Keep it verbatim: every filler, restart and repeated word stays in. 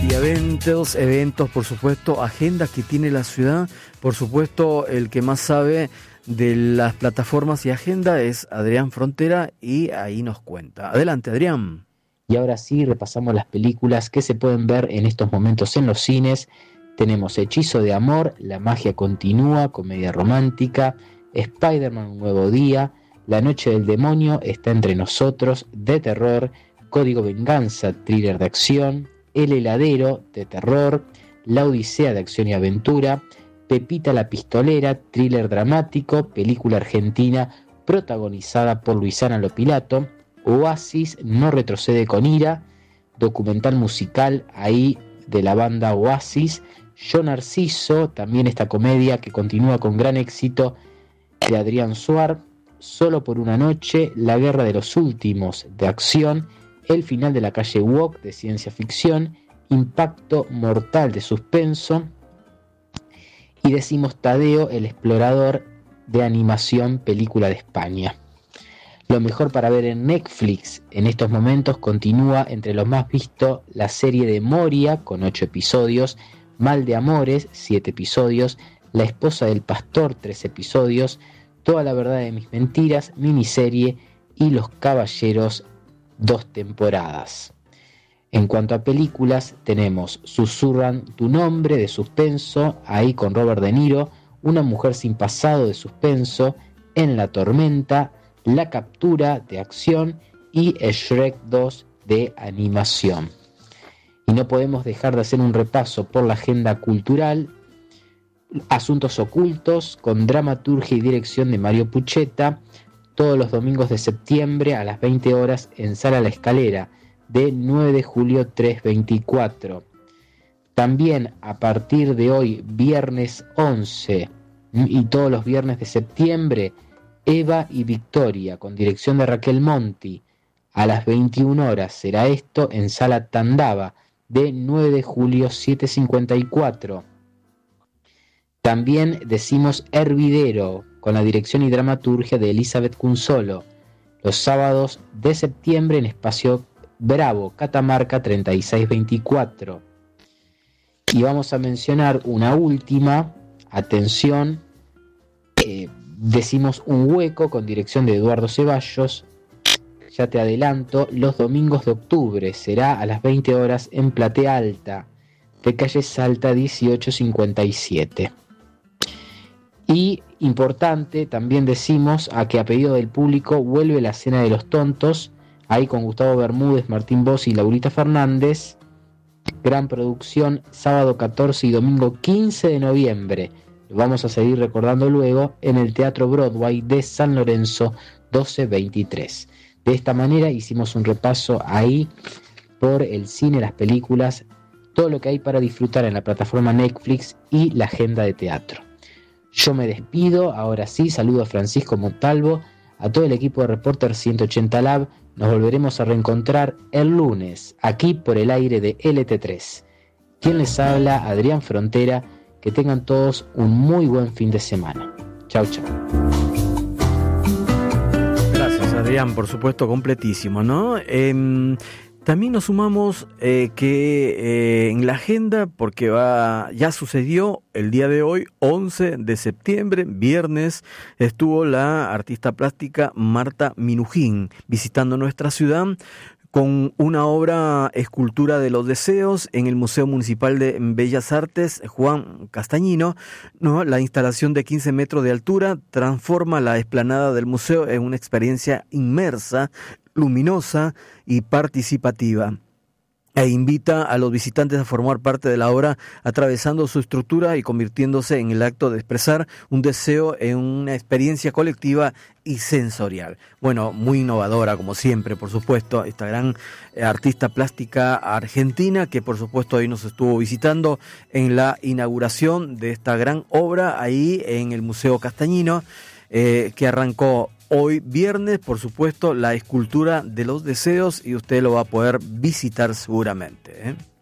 y eventos, eventos, por supuesto, agendas que tiene la ciudad. Por supuesto, el que más sabe de las plataformas y agenda es Adrián Frontera y ahí nos cuenta. Adelante, Adrián. Y ahora sí, repasamos las películas que se pueden ver en estos momentos en los cines. Tenemos Hechizo de Amor, La Magia Continúa, comedia romántica, Spider-Man Un Nuevo Día, La Noche del Demonio está entre nosotros, de terror, Código Venganza, thriller de acción, El Heladero, de terror, La Odisea, de acción y aventura, Pepita la Pistolera, thriller dramático, película argentina protagonizada por Luisana Lopilato, Oasis, No retrocede con ira, documental musical ahí de la banda Oasis, Yo Narciso, también esta comedia que continúa con gran éxito de Adrián Suar, Solo por una noche, La Guerra de los Últimos, de acción, El final de la calle Walk, de ciencia ficción, Impacto Mortal, de suspenso, y decimos Tadeo el Explorador, de animación, película de España. Lo mejor para ver en Netflix en estos momentos continúa entre los más vistos la serie de Moria, con ocho episodios, Mal de Amores, siete episodios, La Esposa del Pastor, tres episodios, Toda la Verdad de Mis Mentiras, miniserie, y Los Caballeros, dos temporadas. En cuanto a películas, tenemos Susurran tu nombre, de suspenso, ahí con Robert De Niro, Una mujer sin pasado, de suspenso, En la tormenta, La captura, de acción, y Shrek dos, de animación. Y no podemos dejar de hacer un repaso por la agenda cultural. Asuntos ocultos, con dramaturgia y dirección de Mario Pucheta, todos los domingos de septiembre a las veinte horas en Sala La Escalera, de nueve de julio tres veinticuatro. También a partir de hoy, viernes once, y todos los viernes de septiembre, Eva y Victoria, con dirección de Raquel Monti, a las veintiuna horas será esto en Sala Tandava, de nueve de julio siete cincuenta y cuatro. También decimos Hervidero, con la dirección y dramaturgia de Elizabeth Cunzolo, los sábados de septiembre en Espacio Bravo, Catamarca treinta y seis veinticuatro. Y vamos a mencionar una última, atención, eh, decimos Un Hueco, con dirección de Eduardo Ceballos. Ya te adelanto, los domingos de octubre será a las veinte horas en Platea Alta, de calle Salta dieciocho cincuenta y siete. Y importante, también decimos a que a pedido del público vuelve La Cena de los Tontos, ahí con Gustavo Bermúdez, Martín Bossi y Laurita Fernández. Gran producción, sábado catorce y domingo quince de noviembre. Lo vamos a seguir recordando luego en el Teatro Broadway de San Lorenzo doce veintitrés. De esta manera hicimos un repaso ahí por el cine, las películas, todo lo que hay para disfrutar en la plataforma Netflix y la agenda de teatro. Yo me despido, ahora sí, saludo a Francisco Montalvo, a todo el equipo de Reporter ciento ochenta Lab. Nos volveremos a reencontrar el lunes, aquí por el aire de L T tres. Quien les habla, Adrián Frontera. Que tengan todos un muy buen fin de semana. Chau, chau. Gracias, Adrián, por supuesto, completísimo, ¿no? Eh, También nos sumamos eh, que eh, en la agenda, porque va ya sucedió el día de hoy, once de septiembre, viernes, estuvo la artista plástica Marta Minujín visitando nuestra ciudad con una obra Escultura de los Deseos en el Museo Municipal de Bellas Artes Juan Castañino, ¿no? La instalación de quince metros de altura transforma la explanada del museo en una experiencia inmersa, luminosa y participativa, e invita a los visitantes a formar parte de la obra atravesando su estructura y convirtiéndose en el acto de expresar un deseo en una experiencia colectiva y sensorial. Bueno, muy innovadora como siempre, por supuesto, esta gran artista plástica argentina que por supuesto hoy nos estuvo visitando en la inauguración de esta gran obra ahí en el Museo Castañino, eh, que arrancó hoy viernes, por supuesto, la Escultura de los Deseos, y usted lo va a poder visitar seguramente, ¿eh?